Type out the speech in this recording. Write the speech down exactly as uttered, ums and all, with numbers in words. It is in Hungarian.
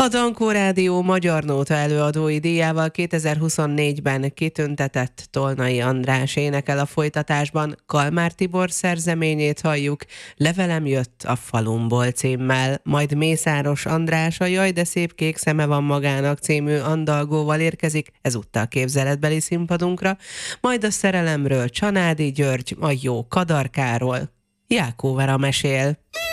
A Dankó Rádió Magyar Nóta előadói díjával kétezer-huszonnégyben kitüntetett Tolnai András énekel a folytatásban. Kalmár Tibor szerzeményét halljuk, Levelem jött a falumból címmel, majd Mészáros András a Jaj, de szép kék szeme van magának című andalgóval érkezik ezúttal képzeletbeli színpadunkra, majd a szerelemről Csanádi György, a jó kadarkáról Jákó Vera mesél.